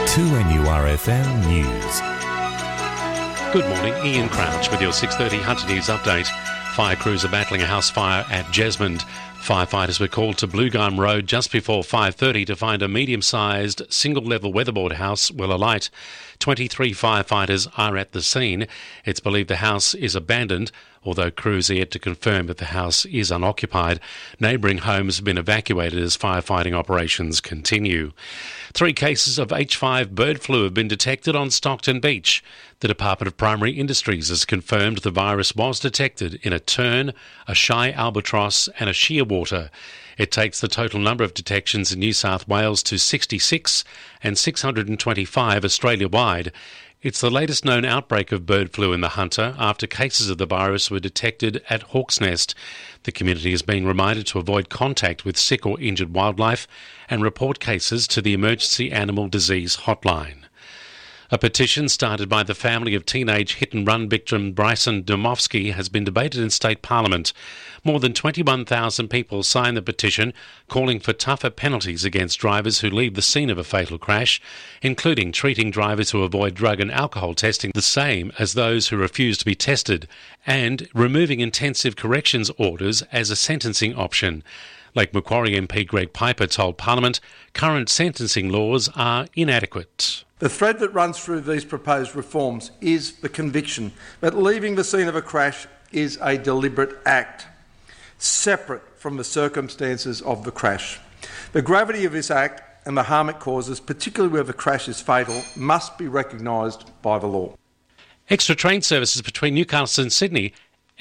2NURFM News. Good morning, Ian Crouch with your 6:30 Hunter News update. Fire crews are battling a house fire at Jesmond. Firefighters were called to Bluegum Road just before 5:30 to find a medium-sized single-level weatherboard house well alight. 23 firefighters are at the scene. It's believed the house is abandoned, although crews are yet to confirm that the house is unoccupied. Neighbouring homes have been evacuated as firefighting operations continue. 3 cases of H5 bird flu have been detected on Stockton Beach. The Department of Primary Industries has confirmed the virus was detected in a tern, a shy albatross and a shearwater. It takes the total number of detections in New South Wales to 66 and 625 Australia-wide. It's the latest known outbreak of bird flu in the Hunter after cases of the virus were detected at Hawk's Nest. The community is being reminded to avoid contact with sick or injured wildlife and report cases to the Emergency Animal Disease Hotline. A petition started by the family of teenage hit-and-run victim Bryson Domovsky has been debated in State Parliament. More than 21,000 people signed the petition calling for tougher penalties against drivers who leave the scene of a fatal crash, including treating drivers who avoid drug and alcohol testing the same as those who refuse to be tested, and removing intensive corrections orders as a sentencing option. Lake Macquarie MP Greg Piper told Parliament current sentencing laws are inadequate. The thread that runs through these proposed reforms is the conviction that leaving the scene of a crash is a deliberate act, separate from the circumstances of the crash. The gravity of this act and the harm it causes, particularly where the crash is fatal, must be recognised by the law. Extra train services between Newcastle and Sydney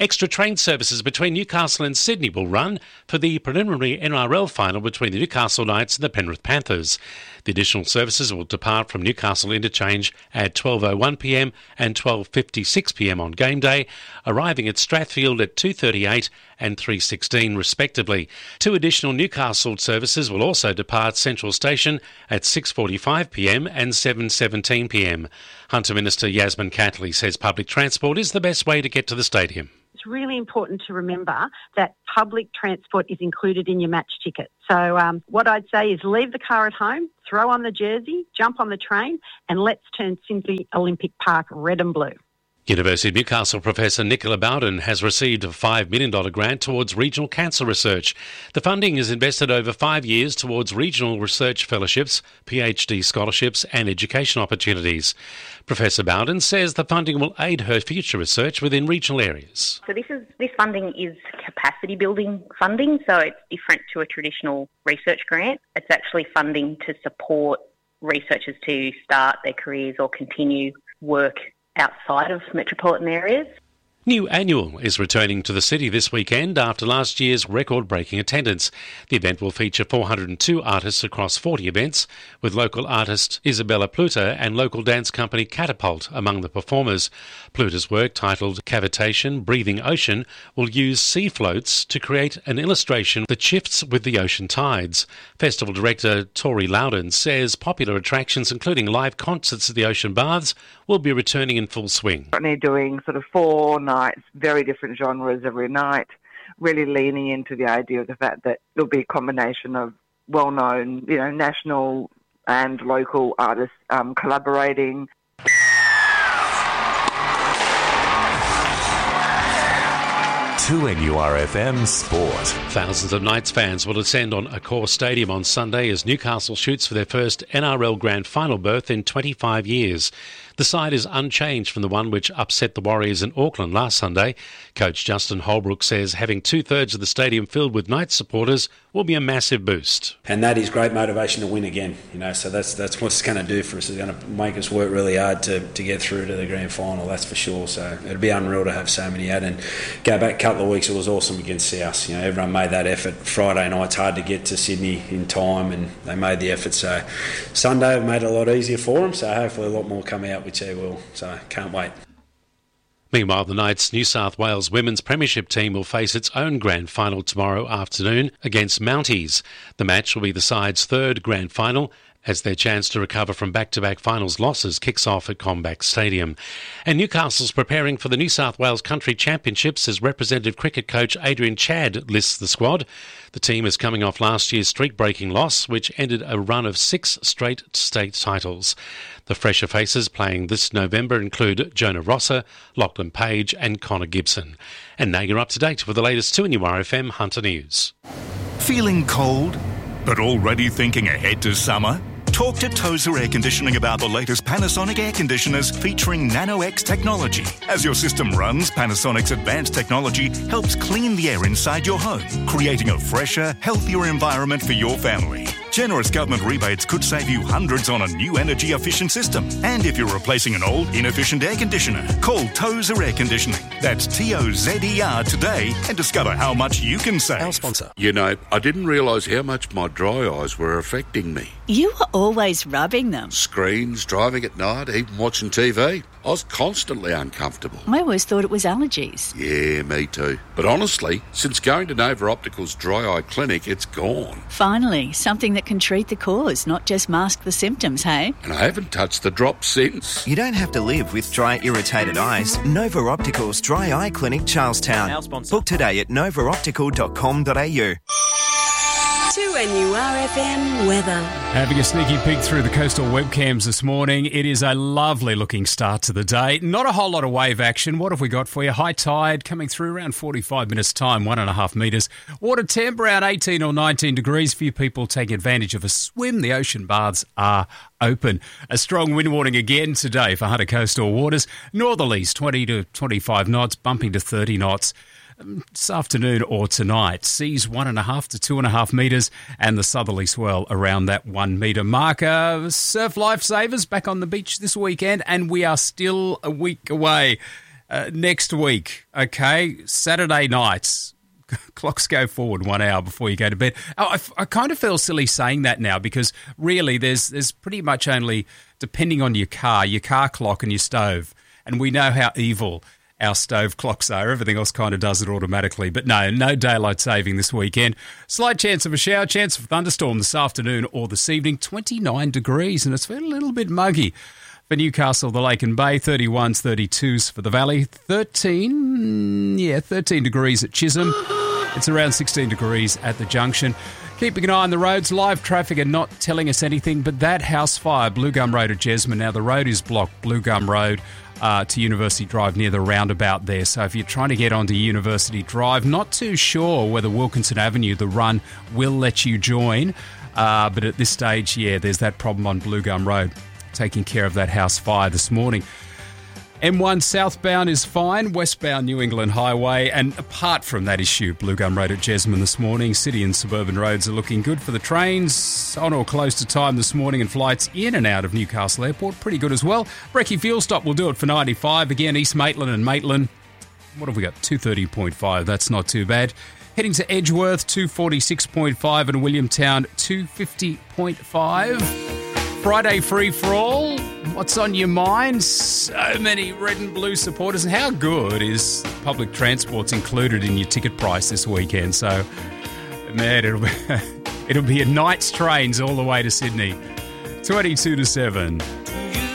will run for the preliminary NRL final between the Newcastle Knights and the Penrith Panthers. The additional services will depart from Newcastle Interchange at 12:01pm and 12:56pm on game day, arriving at Strathfield at 2:38 and 3:16 respectively. 2 additional Newcastle services will also depart Central Station at 6:45pm and 7:17pm. Hunter Minister Yasmin Catley says public transport is the best way to get to the stadium. It's really important to remember that public transport is included in your match ticket. So what I'd say is leave the car at home, throw on the jersey, jump on the train, and let's turn Sydney Olympic Park red and blue. University of Newcastle Professor Nicola Bowden has received a $5 million grant towards regional cancer research. The funding is invested over 5 years towards regional research fellowships, PhD scholarships and education opportunities. Professor Bowden says the funding will aid her future research within regional areas. So this funding is capacity building funding, so it's different to a traditional research grant. It's actually funding to support researchers to start their careers or continue work outside of metropolitan areas. New Annual is returning to the city this weekend after last year's record-breaking attendance. The event will feature 402 artists across 40 events, with local artist Isabella Pluta and local dance company Catapult among the performers. Pluta's work, titled Cavitation, Breathing Ocean, will use sea floats to create an illustration that shifts with the ocean tides. Festival director Tori Loudon says popular attractions, including live concerts at the Ocean Baths, will be returning in full swing. And they're doing sort of 4 nights, very different genres every night, really leaning into the idea of the fact that there'll be a combination of well-known, national and local artists collaborating. NURFM Sport. Thousands of Knights fans will ascend on Accor Stadium on Sunday as Newcastle shoots for their first NRL Grand Final berth in 25 years. The side is unchanged from the one which upset the Warriors in Auckland last Sunday. Coach Justin Holbrook says having 2/3 of the stadium filled with Knights supporters will be a massive boost. And that is great motivation to win again. So that's what it's going to do for us. It's going to make us work really hard to get through to the Grand Final, that's for sure. So it'll be unreal to have so many out. And go back a couple of weeks, it was awesome against South. Everyone made that effort. Friday night, it's hard to get to Sydney in time, and they made the effort. So Sunday made it a lot easier for them. So hopefully a lot more come out, which they will. So can't wait. Meanwhile, the Knights' New South Wales Women's Premiership team will face its own grand final tomorrow afternoon against Mounties. The match will be the side's 3rd grand final as their chance to recover from back-to-back finals losses kicks off at Combank Stadium. And Newcastle's preparing for the New South Wales Country Championships as representative cricket coach Adrian Chadd lists the squad. The team is coming off last year's streak-breaking loss, which ended a run of 6 straight state titles. The fresher faces playing this November include Jonah Rosser, Lachlan Page and Connor Gibson. And now you're up to date with the latest 2NURFM Hunter News. Feeling cold, but already thinking ahead to summer? Talk to Tozer Air Conditioning about the latest Panasonic air conditioners featuring Nano-X technology. As your system runs, Panasonic's advanced technology helps clean the air inside your home, creating a fresher, healthier environment for your family. Generous government rebates could save you hundreds on a new energy-efficient system. And if you're replacing an old, inefficient air conditioner, call Tozer Air Conditioning. That's Tozer today and discover how much you can save. Our sponsor. You know, I didn't realise how much my dry eyes were affecting me. You were always rubbing them. Screens, driving at night, even watching TV. I was constantly uncomfortable. I always thought it was allergies. Yeah, me too. But honestly, since going to Nova Optical's dry eye clinic, it's gone. Finally, something that can treat the cause, not just mask the symptoms, hey? And I haven't touched the drops since. You don't have to live with dry, irritated eyes. Nova Optical's Dry Eye Clinic, Charlestown. Our sponsor. Book today at novaoptical.com.au. 2NURFM weather. Having a sneaky peek through the coastal webcams this morning. It is a lovely looking start to the day. Not a whole lot of wave action. What have we got for you? High tide coming through around 45 minutes time, 1.5 metres. Water temp around 18 or 19 degrees. Few people taking advantage of a swim. The ocean baths are open. A strong wind warning again today for Hunter coastal waters. Northerlies 20 to 25 knots, bumping to 30 knots. This afternoon or tonight. Seas 1.5 to 2.5 metres and the southerly swell around that 1 metre marker. Surf lifesavers back on the beach this weekend, and we are still a week away. Next week, okay, Saturday nights. Clocks go forward 1 hour before you go to bed. I kind of feel silly saying that now because really there's pretty much only, depending on your car clock and your stove, and we know how evil our stove clocks are. Everything else kind of does it automatically. But no daylight saving this weekend. Slight chance of a shower, chance of a thunderstorm this afternoon or this evening. 29 degrees, and it's feeling a little bit muggy for Newcastle, the Lake and Bay. 31s, 32s for the Valley. 13 degrees at Chisholm. It's around 16 degrees at the Junction. Keeping an eye on the roads. Live traffic are not telling us anything, but that house fire, Blue Gum Road at Jesmond. Now, the road is blocked, Blue Gum Road to University Drive near the roundabout there. So if you're trying to get onto University Drive, not too sure whether Wilkinson Avenue, the run, will let you join. But at this stage, there's that problem on Blue Gum Road. Taking care of that house fire this morning. M1 southbound is fine, westbound New England Highway, and apart from that issue, Blue Gum Road at Jesmond this morning, city and suburban roads are looking good for the trains, on or close to time this morning, and flights in and out of Newcastle Airport, pretty good as well. Brekkie fuel stop will do it for 95, again East Maitland and Maitland, what have we got, 230.5, that's not too bad. Heading to Edgeworth, 246.5, and Williamtown, 250.5. Friday free for all. What's on your mind? So many red and blue supporters. And how good is public transport's included in your ticket price this weekend? So, man, it'll be a night's trains all the way to Sydney. 22 to 7.